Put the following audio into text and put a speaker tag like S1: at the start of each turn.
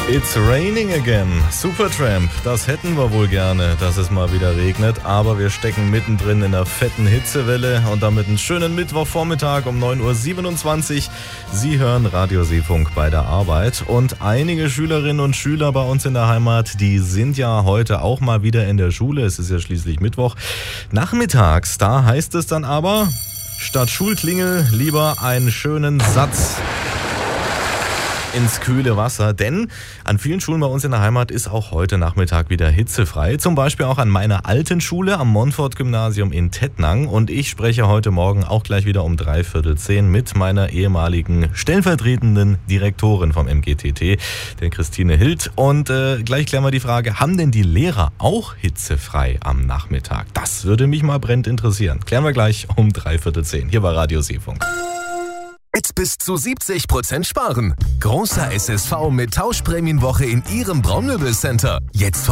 S1: It's raining again. Supertramp, das hätten wir wohl gerne, dass es mal wieder regnet, aber wir stecken mittendrin in einer fetten Hitzewelle und damit einen schönen Mittwochvormittag um 9.27 Uhr. Sie hören Radioseefunk bei der Arbeit und einige Schülerinnen und Schüler bei uns in der Heimat, die sind ja heute auch mal wieder in der Schule. Es ist ja schließlich Mittwoch. Nachmittags, da heißt es dann aber, statt Schulklingel lieber einen schönen Satz ins kühle Wasser, denn an vielen Schulen bei uns in der Heimat ist auch heute Nachmittag wieder hitzefrei. Zum Beispiel auch an meiner alten Schule am Montfort-Gymnasium in Tettnang. Und ich spreche heute Morgen auch gleich wieder um 9:45 mit meiner ehemaligen stellvertretenden Direktorin vom MGTT, der Christine Hild. Und gleich klären wir die Frage, haben denn die Lehrer auch hitzefrei am Nachmittag? Das würde mich mal brennend interessieren. Klären wir gleich um 9:45 hier bei Radioseefunk.
S2: Jetzt bis zu 70% sparen. Großer SSV mit Tauschprämienwoche in Ihrem Braunmöbelcenter. Jetzt